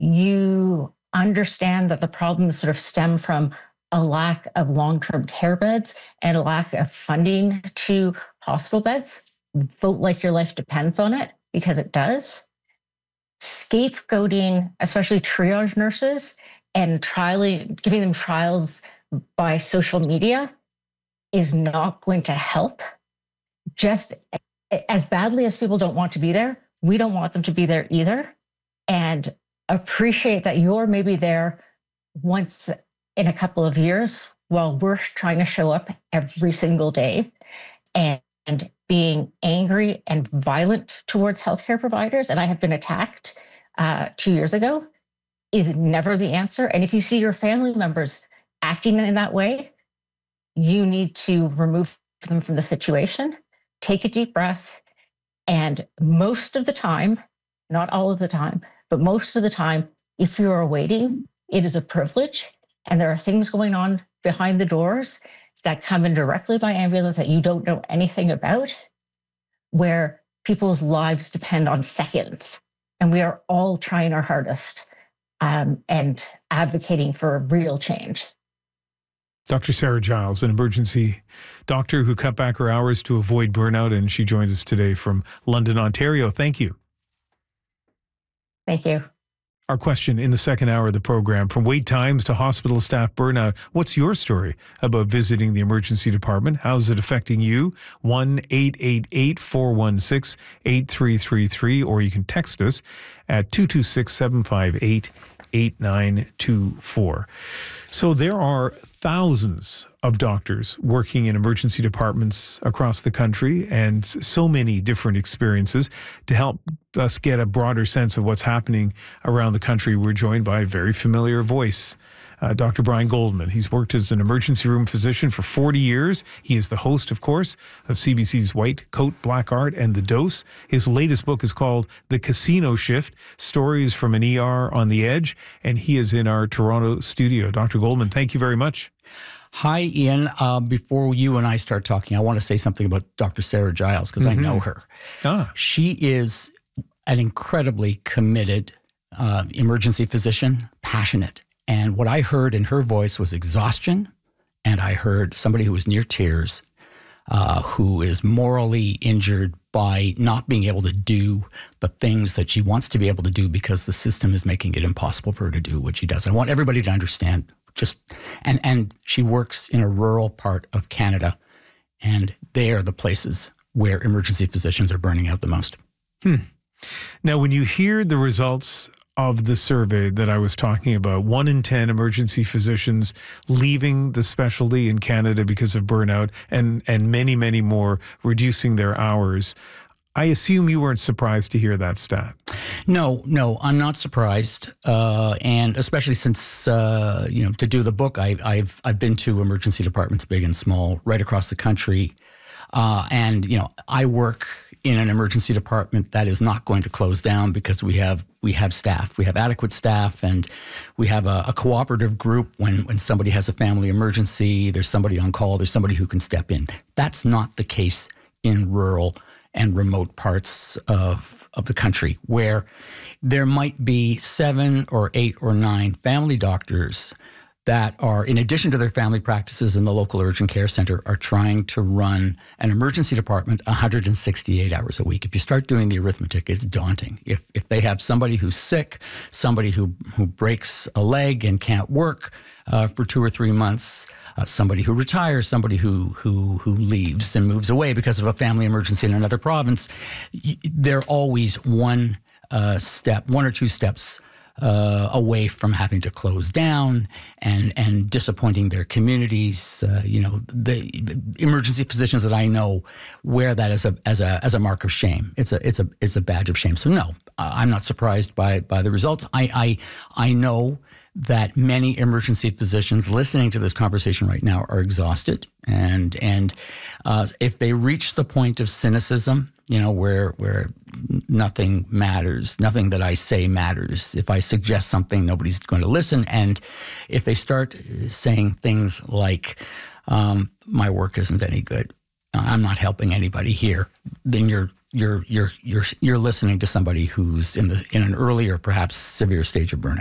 you understand that the problems sort of stem from a lack of long-term care beds and a lack of funding to hospital beds. Vote like your life depends on it, because it does. Scapegoating, especially triage nurses, and giving them trials by social media is not going to help. Just as badly as people don't want to be there, we don't want them to be there either. And appreciate that you're maybe there once in a couple of years while we're trying to show up every single day and being angry and violent towards healthcare providers. And I have been attacked 2 years ago, is never the answer. And if you see your family members acting in that way, you need to remove them from the situation, take a deep breath. And most of the time, not all of the time, but most of the time, if you're waiting, it is a privilege. And there are things going on behind the doors that come in directly by ambulance that you don't know anything about, where people's lives depend on seconds. And we are all trying our hardest and advocating for real change. Dr. Sarah Giles, an emergency doctor who cut back her hours to avoid burnout, and she joins us today from London, Ontario. Thank you. Thank you. Our question in the second hour of the program: from wait times to hospital staff burnout, what's your story about visiting the emergency department? How is it affecting you? 1-888-416-8333, or you can text us at 226-758-8924. So there are thousands of doctors working in emergency departments across the country, and so many different experiences. To help us get a broader sense of what's happening around the country, we're joined by a very familiar voice, Dr. Brian Goldman. He's worked as an emergency room physician for 40 years. He is the host, of course, of CBC's White Coat, Black Art, and The Dose. His latest book is called The Casino Shift: Stories from an ER on the Edge, and he is in our Toronto studio. Dr. Goldman, thank you very much. Hi, Ian. Before you and I start talking, I want to say something about Dr. Sarah Giles, because I know her. She is an incredibly committed emergency physician, passionate. And what I heard in her voice was exhaustion, and I heard somebody who was near tears, who is morally injured by not being able to do the things that she wants to be able to do because the system is making it impossible for her to do what she does. I want everybody to understand and she works in a rural part of Canada, and they are the places where emergency physicians are burning out the most. Now, when you hear the results of the survey that I was talking about, 1 in 10 emergency physicians leaving the specialty in Canada because of burnout, and many, many more reducing their hours, I assume you weren't surprised to hear that stat. No, I'm not surprised, and especially since to do the book, I've been to emergency departments, big and small, right across the country, and I work in an emergency department that is not going to close down because we have staff, we have adequate staff, and we have a cooperative group. When somebody has a family emergency, there's somebody on call, there's somebody who can step in. That's not the case in rural and remote parts of the country, where there might be 7 or 8 or 9 family doctors that are, in addition to their family practices in the local urgent care center, are trying to run an emergency department 168 hours a week. If you start doing the arithmetic, it's daunting. If they have somebody who's sick, somebody who breaks a leg and can't work for 2 or 3 months, somebody who retires, somebody who leaves and moves away because of a family emergency in another province, they're always one or two steps away from having to close down and disappointing their communities. The emergency physicians that I know wear that as a mark of shame. It's a badge of shame. So no, I'm not surprised by the results. I know that many emergency physicians listening to this conversation right now are exhausted, and if they reach the point of cynicism, where nothing matters, nothing that I say matters. If I suggest something, nobody's going to listen, and if they start saying things like, "My work isn't any good, I'm not helping anybody here," then you're you're listening to somebody who's in an earlier, perhaps severe stage of burnout.